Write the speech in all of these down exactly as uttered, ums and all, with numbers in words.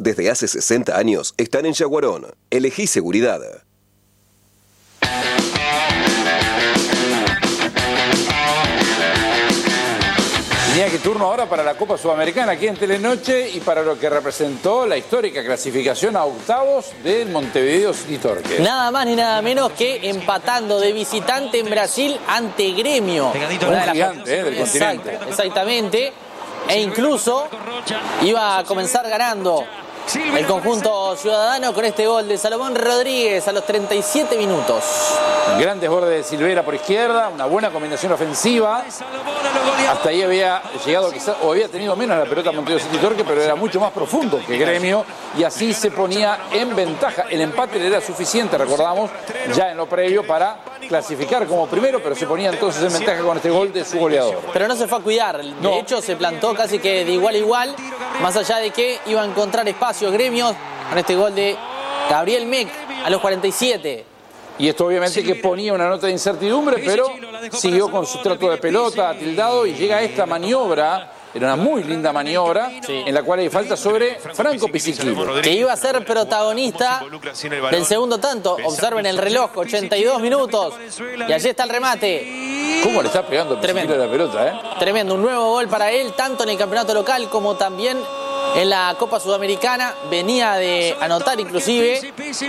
desde hace sesenta años, están en Yaguarón. Elegí seguridad. Tenía que turno ahora para la Copa Sudamericana aquí en Telenoche y para lo que representó la histórica clasificación a octavos del Montevideo City Torque. Nada más ni nada menos que empatando de visitante en Brasil ante Gremio. Un gigante eh, del Exacto, continente. Exactamente. E incluso iba a comenzar ganando el conjunto ciudadano con este gol de Salomón Rodríguez a los treinta y siete minutos. Grandes bordes de Silvera por izquierda, una buena combinación ofensiva. Hasta ahí había llegado quizás, o había tenido menos la pelota Montevideo City Torque, pero era mucho más profundo que Gremio y así se ponía en ventaja. El empate le era suficiente, recordamos, ya en lo previo para clasificar como primero, pero se ponía entonces en ventaja con este gol de su goleador. Pero no se fue a cuidar, de No. hecho se plantó casi que de igual a igual, más allá de que iba a encontrar espacios Gremios con este gol de Gabriel Mec a los cuarenta y siete. Y esto obviamente que ponía una nota de incertidumbre, pero siguió con su trato de pelota, atildado, y llega esta maniobra, era una muy linda maniobra, Sí. en la cual hay falta sobre Franco Pisiquillo. Que iba a ser protagonista del segundo tanto. Observen el reloj, ochenta y dos minutos. Y allí está el remate. ¿Cómo le está pegando Tremendo. Pisiquillo a la pelota, eh? Tremendo, un nuevo gol para él, tanto en el campeonato local como también en la Copa Sudamericana. Venía de anotar inclusive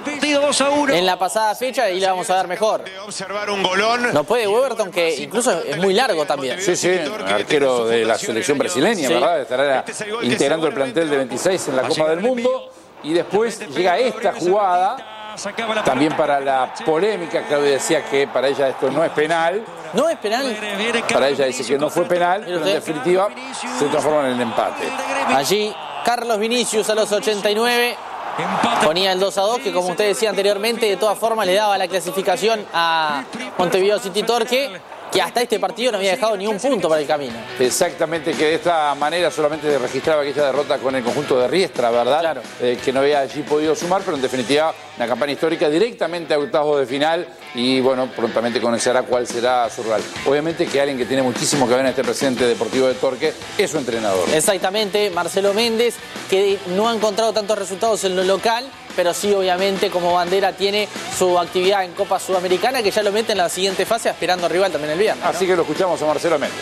en la pasada fecha y le vamos a dar mejor. Observar un golón. No puede Weberton, que incluso es muy largo también. Sí, sí, arquero de la selección brasileña, Sí. ¿verdad? Estará integrando el plantel de veintiséis en la Copa del Mundo. Y después llega esta jugada, también para la polémica. Claudia decía que para ella esto no es penal. No es penal. Para ella dice que no fue penal, pero en definitiva se transforma en el empate. Allí Carlos Vinicius a los ochenta y nueve ponía el dos a dos, que como usted decía anteriormente, de todas formas le daba la clasificación a Montevideo City Torque, que hasta este partido no había dejado ni un punto para el camino. Exactamente, que de esta manera solamente registraba aquella derrota con el conjunto de Riestra, ¿verdad? Claro. Eh, que no había allí podido sumar, pero en definitiva una campaña histórica directamente a octavos de final y bueno, prontamente conocerá cuál será su rival. Obviamente que alguien que tiene muchísimo que ver en este presente Deportivo de Torque es su entrenador. Exactamente, Marcelo Méndez, que no ha encontrado tantos resultados en lo local, pero sí obviamente como bandera tiene su actividad en Copa Sudamericana, que ya lo mete en la siguiente fase, esperando rival también el viernes, ¿no? Así que lo escuchamos a Marcelo Méndez.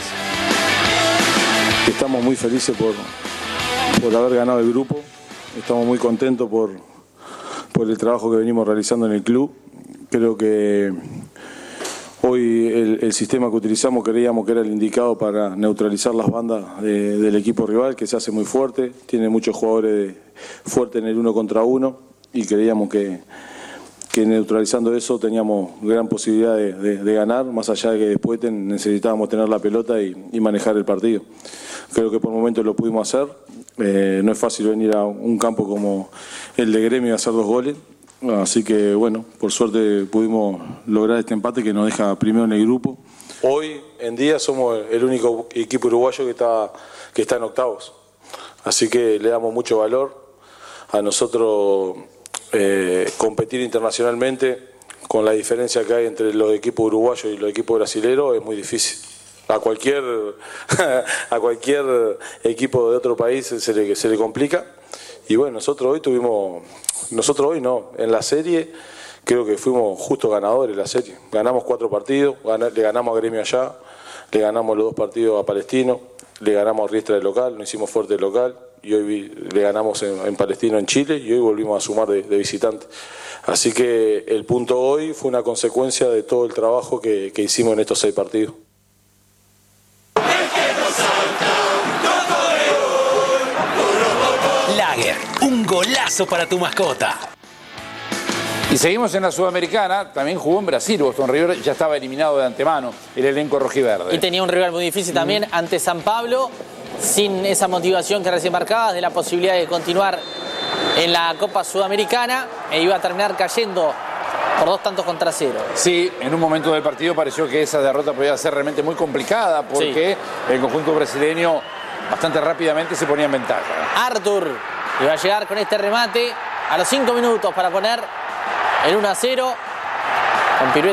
Estamos muy felices por, por haber ganado el grupo, estamos muy contentos por, por el trabajo que venimos realizando en el club. Creo que hoy el, el sistema que utilizamos creíamos que era el indicado para neutralizar las bandas de, del equipo rival, que se hace muy fuerte, tiene muchos jugadores fuertes en el uno contra uno y creíamos que, que neutralizando eso teníamos gran posibilidad de, de, de ganar, más allá de que después ten, necesitábamos tener la pelota y, y manejar el partido. Creo que por momentos lo pudimos hacer, eh, no es fácil venir a un campo como el de Gremio y hacer dos goles. Así que, bueno, por suerte pudimos lograr este empate que nos deja primero en el grupo. Hoy en día somos el único equipo uruguayo que está, que está en octavos. Así que le damos mucho valor a nosotros eh, competir internacionalmente con la diferencia que hay entre los equipos uruguayos y los equipos brasileños es muy difícil. A cualquier, a cualquier equipo de otro país se le, se le complica. Y bueno, nosotros hoy tuvimos... Nosotros hoy no, en la serie creo que fuimos justos ganadores de la serie. Ganamos cuatro partidos, le ganamos a Gremio allá, le ganamos los dos partidos a Palestino, le ganamos a Riestra de local, nos hicimos fuerte de local y hoy le ganamos en, en Palestino en Chile y hoy volvimos a sumar de, de visitante. Así que el punto hoy fue una consecuencia de todo el trabajo que, que hicimos en estos seis partidos. Lager, un golazo para tu mascota. Y seguimos en la Sudamericana, también jugó en Brasil, Boston River ya estaba eliminado de antemano el elenco rojiverde. Y tenía un rival muy difícil también mm. ante San Pablo, sin esa motivación que recién marcabas de la posibilidad de continuar en la Copa Sudamericana, e iba a terminar cayendo por dos tantos contra cero. Sí, en un momento del partido pareció que esa derrota podía ser realmente muy complicada porque sí. el conjunto brasileño bastante rápidamente se ponía en ventaja. Arthur iba a llegar con este remate a los cinco minutos para poner el uno a cero con pirueta.